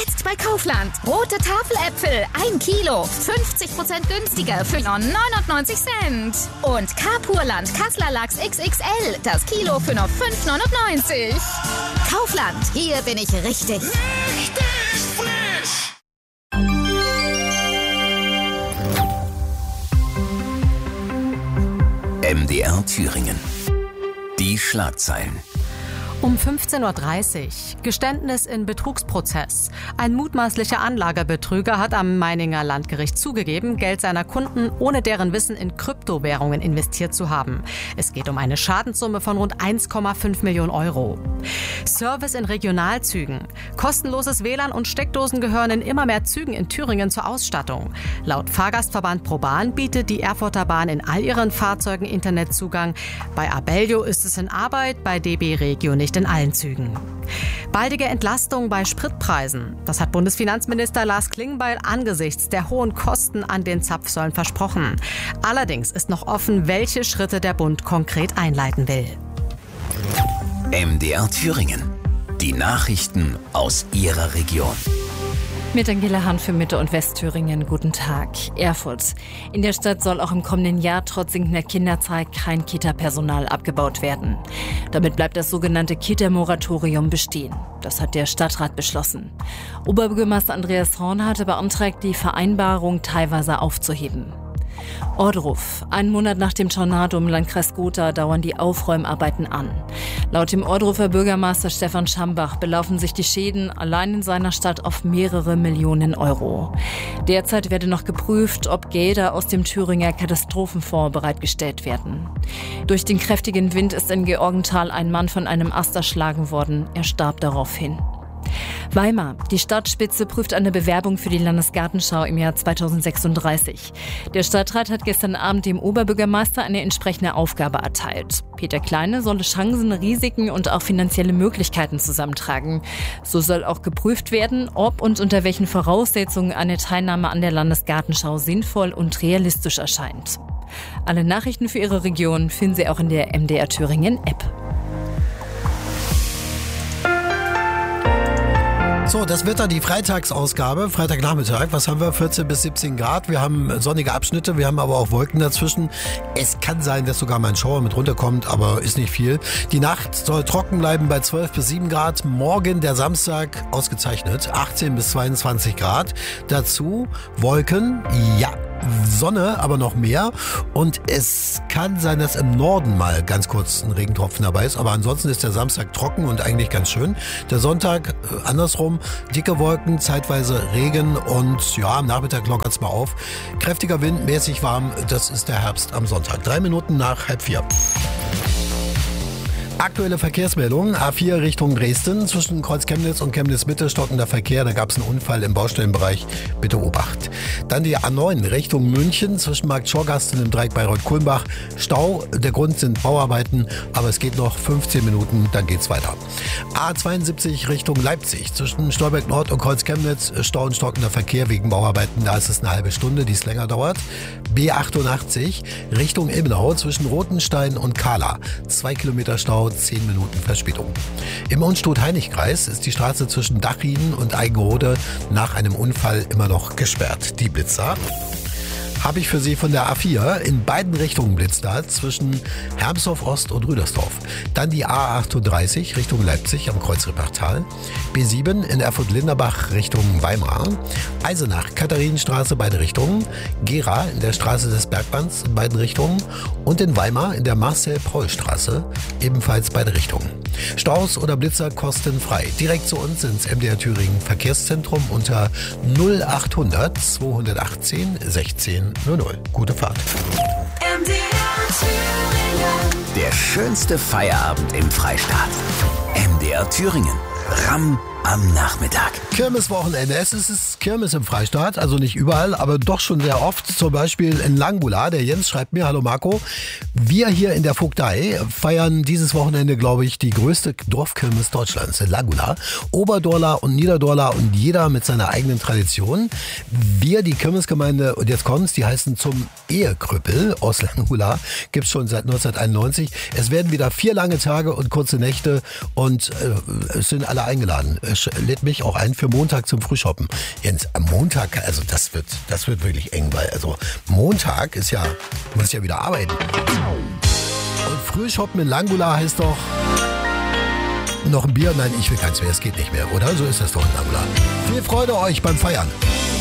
Jetzt bei Kaufland. Rote Tafeläpfel, 1 Kilo, 50% günstiger für nur 99 Cent. Und Carpurland Kassler Lachs XXL, das Kilo für nur 5,99. Kaufland, hier bin ich richtig. Richtig frisch! MDR Thüringen. Die Schlagzeilen. Um 15.30 Uhr. Geständnis in Betrugsprozess. Ein mutmaßlicher Anlagebetrüger hat am Meininger Landgericht zugegeben, Geld seiner Kunden ohne deren Wissen in Kryptowährungen investiert zu haben. Es geht um eine Schadenssumme von rund 1,5 Millionen Euro. Service in Regionalzügen. Kostenloses WLAN und Steckdosen gehören in immer mehr Zügen in Thüringen zur Ausstattung. Laut Fahrgastverband ProBahn bietet die Erfurter Bahn in all ihren Fahrzeugen Internetzugang. Bei Abellio ist es in Arbeit, bei DB Regio nicht in allen Zügen. Baldige Entlastung bei Spritpreisen. Das hat Bundesfinanzminister Lars Klingbeil angesichts der hohen Kosten an den Zapfsäulen versprochen. Allerdings ist noch offen, welche Schritte der Bund konkret einleiten will. MDR Thüringen. Die Nachrichten aus Ihrer Region. Mit Angela Hahn für Mitte- und Westthüringen. Guten Tag. Erfurt. In der Stadt soll auch im kommenden Jahr trotz sinkender Kinderzahl kein Kita-Personal abgebaut werden. Damit bleibt das sogenannte Kita-Moratorium bestehen. Das hat der Stadtrat beschlossen. Oberbürgermeister Andreas Horn hatte beantragt, die Vereinbarung teilweise aufzuheben. Ohrdruf. Einen Monat nach dem Tornado im Landkreis Gotha dauern die Aufräumarbeiten an. Laut dem Ohrdrufer Bürgermeister Stefan Schambach belaufen sich die Schäden allein in seiner Stadt auf mehrere Millionen Euro. Derzeit werde noch geprüft, ob Gelder aus dem Thüringer Katastrophenfonds bereitgestellt werden. Durch den kräftigen Wind ist in Georgenthal ein Mann von einem Ast erschlagen worden. Er starb daraufhin. Weimar. Die Stadtspitze prüft eine Bewerbung für die Landesgartenschau im Jahr 2036. Der Stadtrat hat gestern Abend dem Oberbürgermeister eine entsprechende Aufgabe erteilt. Peter Kleine solle Chancen, Risiken und auch finanzielle Möglichkeiten zusammentragen. So soll auch geprüft werden, ob und unter welchen Voraussetzungen eine Teilnahme an der Landesgartenschau sinnvoll und realistisch erscheint. Alle Nachrichten für Ihre Region finden Sie auch in der MDR Thüringen App. So, das Wetter, die Freitagsausgabe, Freitagnachmittag. Was haben wir? 14 bis 17 Grad. Wir haben sonnige Abschnitte, wir haben aber auch Wolken dazwischen. Es kann sein, dass sogar mal ein Schauer mit runterkommt, aber ist nicht viel. Die Nacht soll trocken bleiben bei 12 bis 7 Grad. Morgen, der Samstag, ausgezeichnet, 18 bis 22 Grad. Dazu Wolken, ja. Sonne, aber noch mehr. Und es kann sein, dass im Norden mal ganz kurz ein Regentropfen dabei ist. Aber ansonsten ist der Samstag trocken und eigentlich ganz schön. Der Sonntag andersrum. Dicke Wolken, zeitweise Regen und ja, am Nachmittag lockert es mal auf. Kräftiger Wind, mäßig warm. Das ist der Herbst am Sonntag. 3 Minuten nach 3:30. Aktuelle Verkehrsmeldung, A4 Richtung Dresden, zwischen Kreuz Chemnitz und Chemnitz Mitte stockender Verkehr, da gab es einen Unfall im Baustellenbereich, bitte Obacht. Dann die A9 Richtung München, zwischen Markt Schorgast und dem Dreieck Bayreuth-Kulmbach, Stau, der Grund sind Bauarbeiten, aber es geht noch 15 Minuten, dann geht's weiter. A72 Richtung Leipzig, zwischen Stolberg Nord und Kreuz Chemnitz, Stau und stockender Verkehr wegen Bauarbeiten, da ist es eine halbe Stunde, die es länger dauert. B88 Richtung Ilmenau, zwischen Rothenstein und Kahla, 2 Kilometer Stau, 10 Minuten Verspätung. Im Unstrut-Heinig-Kreis ist die Straße zwischen Dachrieden und Eigenrode nach einem Unfall immer noch gesperrt. Die Blitzer habe ich für Sie von der A4 in beiden Richtungen blitzt da, zwischen Hermsdorf Ost und Rüdersdorf. Dann die A38 Richtung Leipzig am Kreuz Rippachtal. B7 in Erfurt-Linderbach Richtung Weimar. Eisenach, Katharinenstraße beide Richtungen. Gera in der Straße des Bergbands in beiden Richtungen. Und in Weimar in der Marcel-Paul-Straße ebenfalls beide Richtungen. Staus oder Blitzer kostenfrei. Direkt zu uns ins MDR Thüringen Verkehrszentrum unter 0800 218 16 00. Gute Fahrt. MDR Thüringen. Der schönste Feierabend im Freistaat. MDR Thüringen. Ramm am Nachmittag. Kirmeswochenende. Es ist Kirmes im Freistaat, also nicht überall, aber doch schon sehr oft. Zum Beispiel in Langbula. Der Jens schreibt mir, hallo Marco, wir hier in der Vogtei feiern dieses Wochenende, glaube ich, die größte Dorfkirmes Deutschlands in Langbula. Oberdorla und Niederdorla und jeder mit seiner eigenen Tradition. Wir, die Kirmesgemeinde, und jetzt kommt's, die heißen zum Ehekrüppel aus Langbula, gibt's schon seit 1991. Es werden wieder 4 lange Tage und kurze Nächte und es sind alle eingeladen. lädt mich auch ein für Montag zum Frühshoppen. Jens, am Montag, also das wird wirklich eng, weil also Montag muss ja wieder arbeiten. Und Frühshoppen in Langula heißt doch noch ein Bier? Nein, ich will keins mehr, es geht nicht mehr, oder? So ist das doch in Langula. Viel Freude euch beim Feiern.